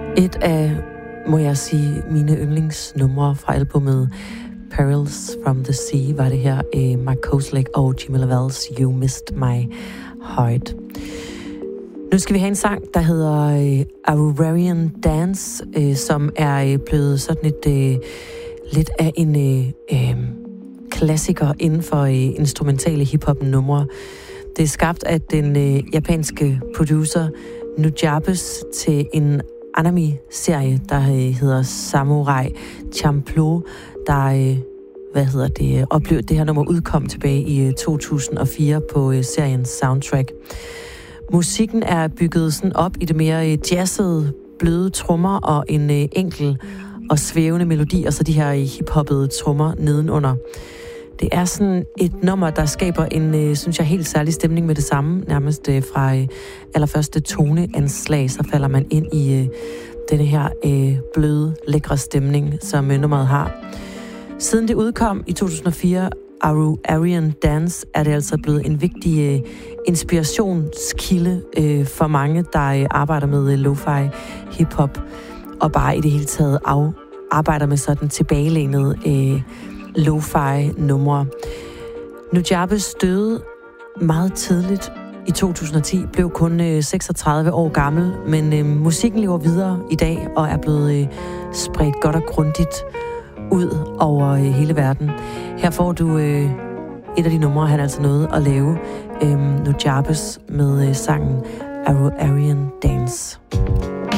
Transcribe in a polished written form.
Et af, må jeg sige, mine yndlingsnumre fra albumet Perils from the Sea var det her Mark Kozelek og Jimmy LaValle's You Missed My Heart. Nu skal vi have en sang, der hedder Aurorian Dance, som er blevet sådan et lidt af en klassiker inden for instrumentale hiphop-numre. Det er skabt af den japanske producer Nujabes til en anime-serie, der hedder Samurai Champloo, der oplevede det her nummer udkom tilbage i 2004 på seriens soundtrack. Musikken er bygget sådan op i det mere jazzede, bløde trommer og en enkel og svævende melodi, og så de her hiphoppede trommer nedenunder. Det er sådan et nummer, der skaber en, synes jeg, helt særlig stemning med det samme. Nærmest fra allerførste toneanslag, så falder man ind i denne her bløde, lækre stemning, som nummeret har. Siden det udkom i 2004, Aurorian Dance, er det altså blevet en vigtig inspirationskilde for mange, der arbejder med lo-fi, hip-hop, og bare i det hele taget arbejder med sådan tilbagelænet lo-fi-numre. Nujabes døde meget tidligt i 2010, blev kun 36 år gammel, men musikken lever videre i dag og er blevet spredt godt og grundigt ud over hele verden. Her får du et af de numre, han altså nåede at lave, Nujabes med sangen Aurorian Dance.